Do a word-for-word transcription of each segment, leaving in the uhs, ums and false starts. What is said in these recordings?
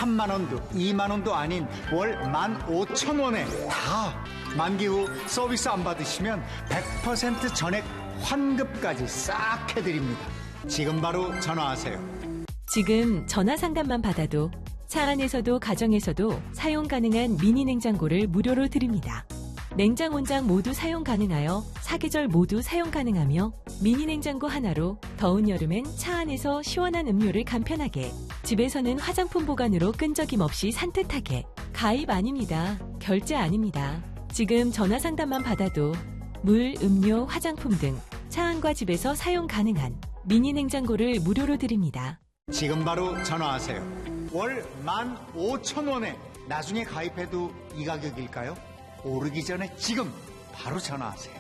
삼만 원도 이만 원도 아닌 월 만 오천 원에 다 만기 후 서비스 안 받으시면 백 퍼센트 전액 환급까지 싹 해드립니다. 지금 바로 전화하세요. 지금 전화 상담만 받아도 차 안에서도 가정에서도 사용 가능한 미니 냉장고를 무료로 드립니다. 냉장, 온장 모두 사용 가능하여 사계절 모두 사용 가능하며 미니 냉장고 하나로 더운 여름엔 차 안에서 시원한 음료를 간편하게, 집에서는 화장품 보관으로 끈적임 없이 산뜻하게. 가입 아닙니다. 결제 아닙니다. 지금 전화 상담만 받아도 물, 음료, 화장품 등 차 안과 집에서 사용 가능한 미니 냉장고를 무료로 드립니다. 지금 바로 전화하세요. 월 만 오천 원에 나중에 가입해도 이 가격일까요? 오르기 전에 지금 바로 전화하세요.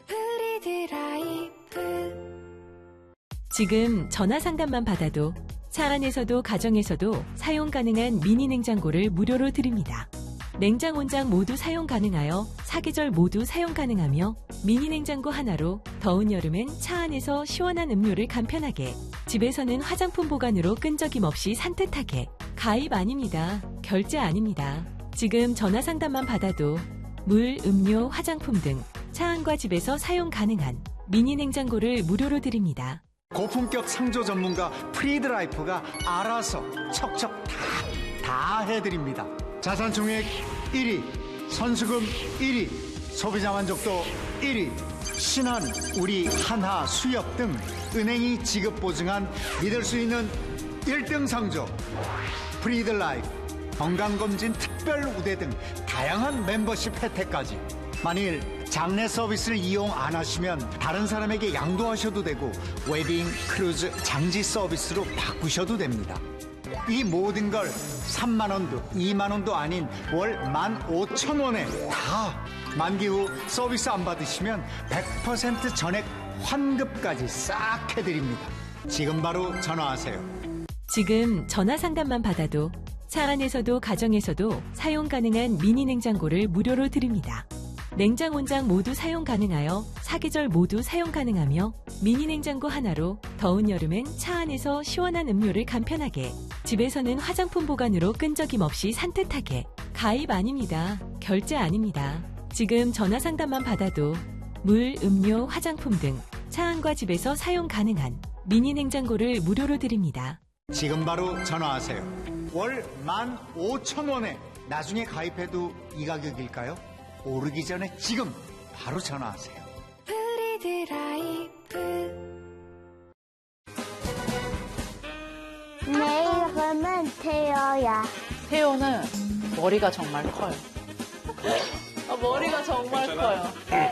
지금 전화 상담만 받아도 차 안에서도 가정에서도 사용 가능한 미니 냉장고를 무료로 드립니다. 냉장, 온장 모두 사용 가능하여 사계절 모두 사용 가능하며 미니 냉장고 하나로 더운 여름엔 차 안에서 시원한 음료를 간편하게, 집에서는 화장품 보관으로 끈적임 없이 산뜻하게. 가입 아닙니다. 결제 아닙니다. 지금 전화 상담만 받아도 물, 음료, 화장품 등 차 안과 집에서 사용 가능한 미니 냉장고를 무료로 드립니다. 고품격 상조 전문가 프리드라이프가 알아서 척척 다, 다 해드립니다. 자산 총액 일 위, 선수금 일 위, 소비자 만족도 일 위, 신한, 우리, 한화, 수협 등 은행이 지급 보증한 믿을 수 있는 일 등 상조 프리드라이프, 건강검진 특별 우대 등 다양한 멤버십 혜택까지. 만일 장내 서비스를 이용 안 하시면 다른 사람에게 양도하셔도 되고 웨딩, 크루즈, 장지 서비스로 바꾸셔도 됩니다. 이 모든 걸 삼만 원도 이만 원도 아닌 월 만 오천 원에 다 만기 후 서비스 안 받으시면 백 퍼센트 전액 환급까지 싹 해드립니다. 지금 바로 전화하세요. 지금 전화 상담만 받아도 차 안에서도 가정에서도 사용 가능한 미니 냉장고를 무료로 드립니다. 냉장, 온장 모두 사용 가능하여 사계절 모두 사용 가능하며 미니 냉장고 하나로 더운 여름엔 차 안에서 시원한 음료를 간편하게, 집에서는 화장품 보관으로 끈적임 없이 산뜻하게. 가입 아닙니다. 결제 아닙니다. 지금 전화 상담만 받아도 물, 음료, 화장품 등 차 안과 집에서 사용 가능한 미니 냉장고를 무료로 드립니다. 지금 바로 전화하세요. 월 만 오천 원에 나중에 가입해도 이 가격일까요? 오르기 전에 지금 바로 전화하세요. 내 이름은 태호야. 태호는 머리가 정말 커요. 아, 머리가 정말 커요.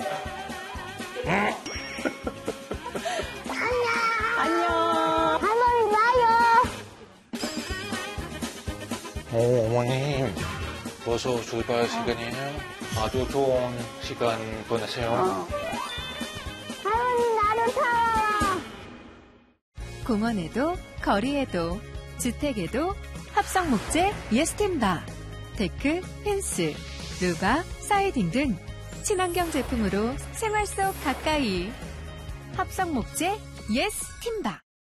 안녕. 할머니 나요. 오, 어머님. 벌써 출발 시간이에요? 아주 좋은 시간 보내세요. 어. 할머니 나를 태워요. 공원에도 거리에도 주택에도 합성 목재 예스템바, 데크, 펜스, 루바, 사이딩 등 친환경 제품으로 생활 속 가까이. 합성 목재 예스팀바.